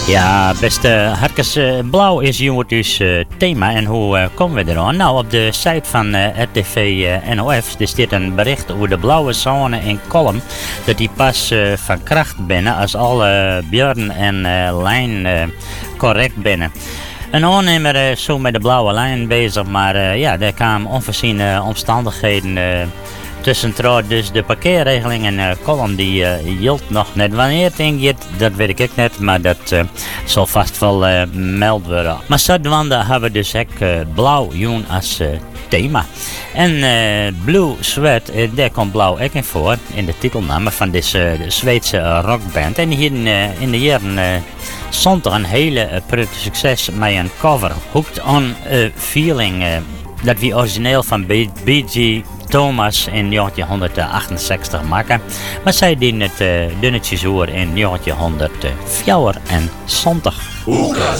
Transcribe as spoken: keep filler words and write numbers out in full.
Ja, beste harkes, uh, blauw is jongen dus uh, thema en hoe uh, komen we eraan? Nou, op de site van uh, R T V uh, N O F er staat een bericht over de blauwe zone in Kolm, dat die pas uh, van kracht binnen als alle björn en uh, lijn uh, correct binnen. Een aannemer is zo met de blauwe lijn bezig, maar uh, ja, er kwamen onvoorziene omstandigheden uh, tussentrouw. Dus de parkeerregeling in uh, Kolm die uh, hield nog net. Wanneer het ingeet, dat weet ik niet, maar dat uh, zal vast wel uh, meld worden. Maar zodoende hebben we dus ook uh, blauw joen als uh, thema. En uh, Blue Sweat, uh, daar komt blauw ook in voor, in de titelnaam van deze uh, Zweedse uh, rockband. En hier in, uh, in de jaren uh, stond er een hele uh, prettig succes met een cover, Hooked on a Feeling. Uh, dat wie origineel van B G Thomas in negentien achtenzestig maken, maar zij dienen het uh, dunnetjes hoor in negentien vierenzontig.